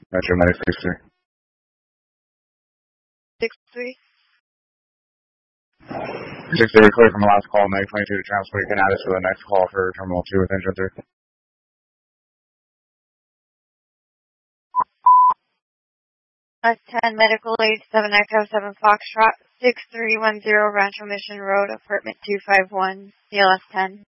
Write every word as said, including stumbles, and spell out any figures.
Metro Medic six three. six three. six three, we're clear from the last call. Medic twenty-two to transport. You can add us to the next call for Terminal two with Engine three. S ten, Medical Aid seven Echo seven Foxtrot, six three one zero Rancho Mission Road, Apartment two five one, C L S ten.